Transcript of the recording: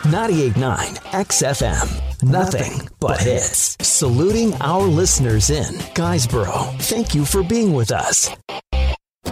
98.9 XFM. Nothing but hits. Saluting our listeners in Guysborough. Thank you for being with us.